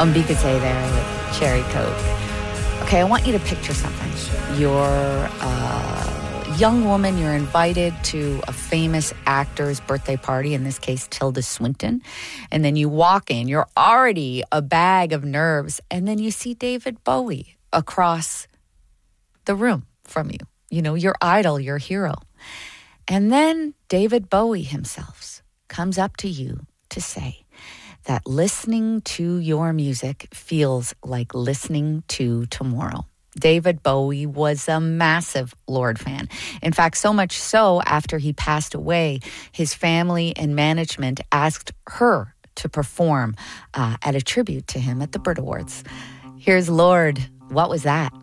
Ombikase there with Cherry Coke. Okay, I want you to picture something. You're a young woman, you're invited to a famous actor's birthday party, in this case, Tilda Swinton. And then you walk in, you're already a bag of nerves, and then you see David Bowie across the room from you. You know, your idol, your hero. And then David Bowie himself comes up to you to say that listening to your music feels like listening to tomorrow. David Bowie was a massive Lorde fan. In fact, so much so, after he passed away, his family and management asked her to perform at a tribute to him at the Brit Awards. Here's Lorde. What was that?